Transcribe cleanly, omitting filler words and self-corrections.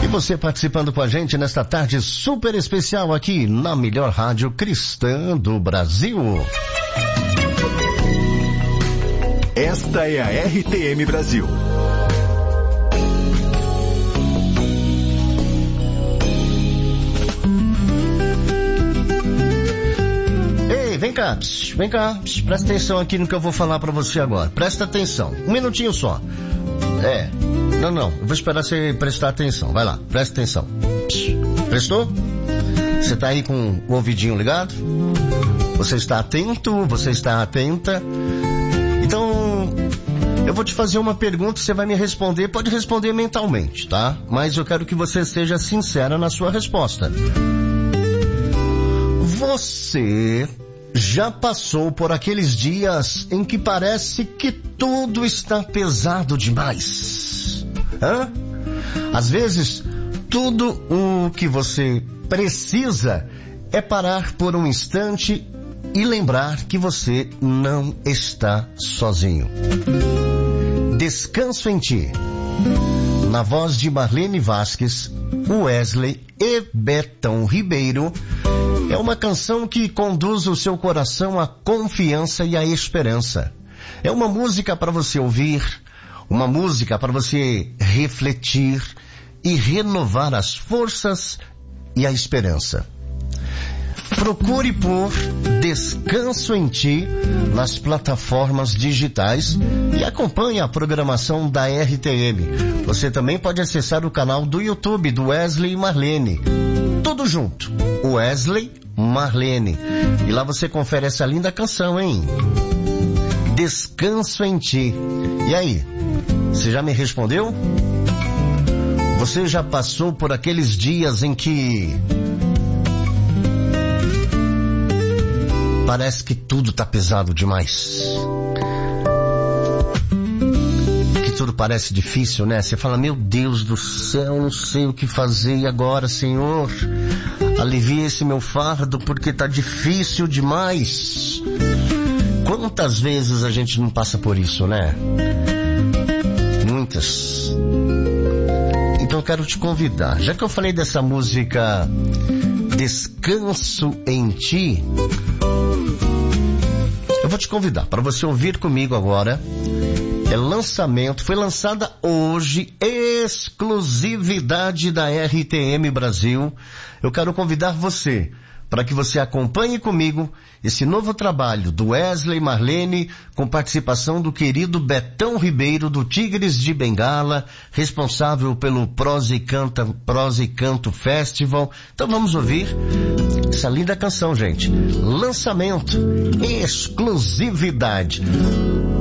E você participando com a gente nesta tarde super especial aqui na melhor rádio cristã do Brasil. Esta é a RTM Brasil. Ei, vem cá, presta atenção aqui no que eu vou falar pra você agora. Presta atenção, um minutinho só. Não, eu vou esperar você prestar atenção. Vai lá, presta atenção. Prestou? Você tá aí com o ouvidinho ligado? Você está atento? Você está atenta? Então, eu vou te fazer uma pergunta, você vai me responder, pode responder mentalmente, tá? Mas eu quero que você seja sincera na sua resposta. Você já passou por aqueles dias em que parece que tudo está pesado demais? Às vezes, tudo o que você precisa é parar por um instante e lembrar que você não está sozinho. Descanso em Ti. Na voz de Marlene Vasquez, Wesley e Betão Ribeiro, é uma canção que conduz o seu coração à confiança e à esperança. É uma música para você ouvir, uma música para você refletir e renovar as forças e a esperança. Procure por Descanso em Ti nas plataformas digitais e acompanhe a programação da RTM. Você também pode acessar o canal do YouTube do Wesley e Marlene. Tudo junto, Wesley, Marlene. E lá você confere essa linda canção, hein? Descanso em Ti. E aí, você já me respondeu? Você já passou por aqueles dias em que parece que tudo tá pesado demais? Que tudo parece difícil, né? Você fala, meu Deus do céu, não sei o que fazer e agora, Senhor? Alivia esse meu fardo porque tá difícil demais. Quantas vezes a gente não passa por isso, né? Muitas. Então eu quero te convidar, já que eu falei dessa música Descanso em Ti, eu vou te convidar para você ouvir comigo agora. É lançamento, foi lançada hoje, exclusividade da RTM Brasil. Eu quero convidar você para que você acompanhe comigo esse novo trabalho do Wesley Marlene, com participação do querido Betão Ribeiro, do Tigres de Bengala, responsável pelo Prosa e Canto Festival. Então vamos ouvir essa linda canção, gente. Lançamento, exclusividade.